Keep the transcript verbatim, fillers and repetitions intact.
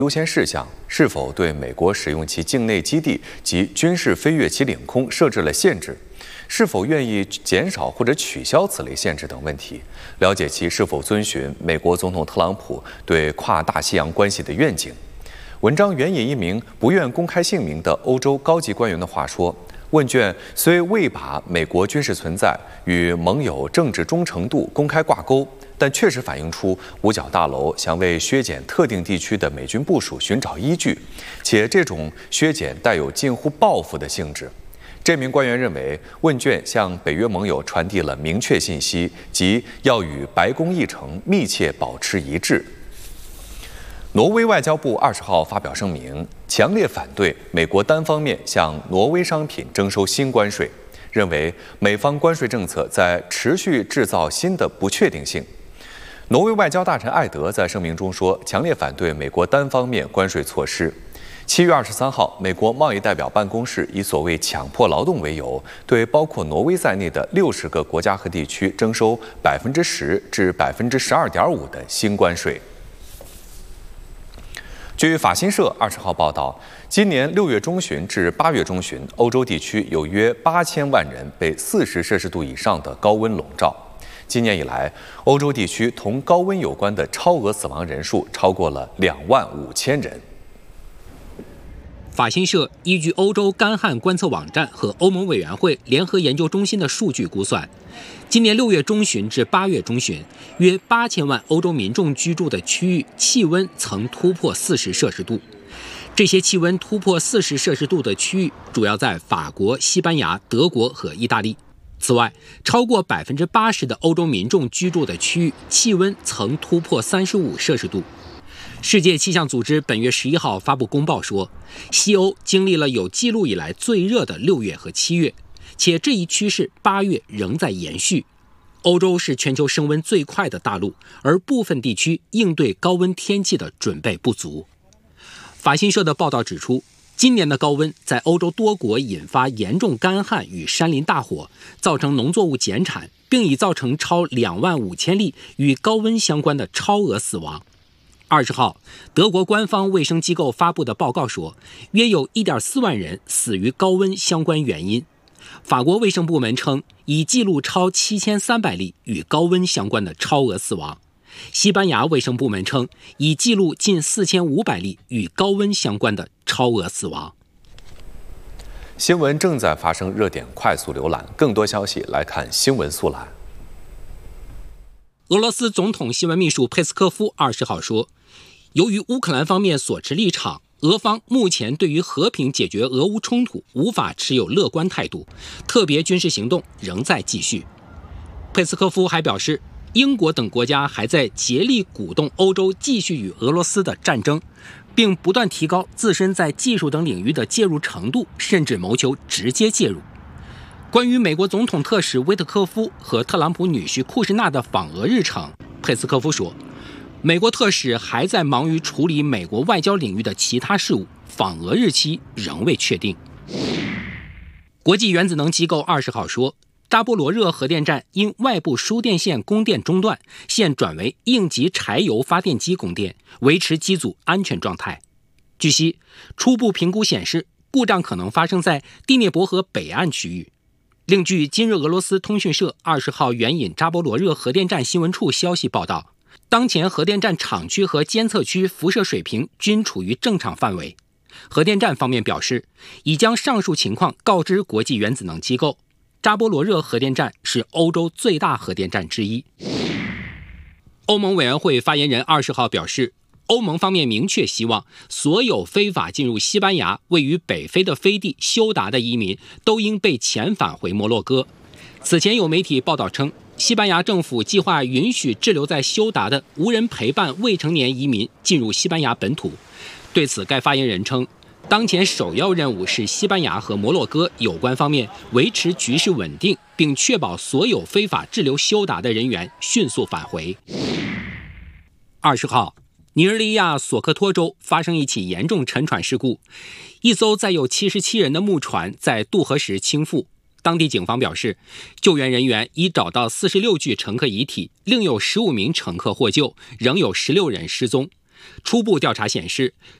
优先事项是否对美国使用其境内基地及军事飞越其领空设置了限制，是否愿意减少或者取消此类限制等问题，了解其是否遵循美国总统特朗普对跨大西洋关系的愿景。文章援引一名不愿公开姓名的欧洲高级官员的话说，问卷虽未把美国军事存在与盟友政治忠诚度公开挂钩，但确实反映出五角大楼想为削减特定地区的美军部署寻找依据，且这种削减带有近乎报复的性质。这名官员认为，问卷向北约盟友传递了明确信息，即要与白宫议程密切保持一致。挪威外交部二十号发表声明，强烈反对美国单方面向挪威商品征收新关税，认为美方关税政策在持续制造新的不确定性。挪威外交大臣艾德在声明中说，强烈反对美国单方面关税措施。七月二十三号，美国贸易代表办公室以所谓强迫劳动为由，对包括挪威在内的六十个国家和地区征收百分之十至百分之十二点五的新关税。据法新社二十号报道，今年六月中旬至八月中旬，欧洲地区有约八千万人被四十摄氏度以上的高温笼罩。今年以来，欧洲地区同高温有关的超额死亡人数超过了两万五千人。 法新社依据欧洲干旱观测网站和欧盟委员会联合研究中心的数据估算，今年六月中旬至八月中旬，约八千万欧洲民众居住的区域气温曾突破四十摄氏度。这些气温突破四十摄氏度的区域主要在法国、西班牙、德国和意大利。此外，超过百分之八十的欧洲民众居住的区域气温曾突破三十五摄氏度。世界气象组织本月十一号发布公报说，西欧经历了有记录以来最热的六月和七月，且这一趋势八月仍在延续。欧洲是全球升温最快的大陆，而部分地区应对高温天气的准备不足。法新社的报道指出，今年的高温在欧洲多国引发严重干旱与山林大火，造成农作物减产，并已造成超两万五千例与高温相关的超额死亡。二十号，德国官方卫生机构发布的报告说，约有 一点四万人死于高温相关原因。法国卫生部门称，已记录超七千三百例与高温相关的超额死亡。西班牙卫生部门称，已记录近四千五百例与高温相关的超额死亡。 新闻正在发生热点快速浏览，更多消息来看新闻速览。 俄罗斯总统新闻秘书佩斯科夫二十号说，由于乌克兰方面所持立场，俄方目前对于和平解决俄乌冲突无法持有乐观态度，特别军事行动仍在继续。佩斯科夫还表示，英国等国家还在竭力鼓动欧洲继续与俄罗斯的战争，并不断提高自身在技术等领域的介入程度，甚至谋求直接介入。关于美国总统特使威特科夫和特朗普女婿库什纳的访俄日程，佩斯科夫说，美国特使还在忙于处理美国外交领域的其他事务，访俄日期仍未确定。国际原子能机构二十号说，扎波罗热核电站因外部输电线供电中断，现转为应急柴油发电机供电，维持机组安全状态。据悉，初步评估显示，故障可能发生在第聂伯河北岸区域。另据今日俄罗斯通讯社二十号援引扎波罗热核电站新闻处消息报道，当前核电站厂区和监测区辐射水平均处于正常范围。核电站方面表示，已将上述情况告知国际原子能机构。扎波罗热核电站是欧洲最大核电站之一。欧盟委员会发言人二十号表示，欧盟方面明确希望所有非法进入西班牙位于北非的飞地休达的移民都应被遣返回摩洛哥。此前有媒体报道称，西班牙政府计划允许滞留在休达的无人陪伴未成年移民进入西班牙本土。对此，该发言人称，当前首要任务是西班牙和摩洛哥有关方面维持局势稳定，并确保所有非法滞留休达的人员迅速返回。二十号，尼日利亚索科托州发生一起严重沉船事故，一艘载有七十七人的木船在渡河时倾覆。当地警方表示，救援人员已找到四十六具乘客遗体，另有十五名乘客获救，仍有十六人失踪。 初步调查显示，